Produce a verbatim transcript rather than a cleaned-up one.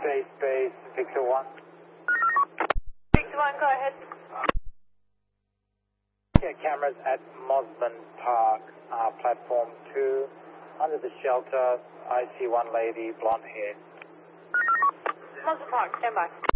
Base, base, Victor one. Victor one, go ahead. Yeah, cameras at Mosman Park, uh, platform two, under the shelter. I see one lady, blonde hair. Mosman Park, stand by.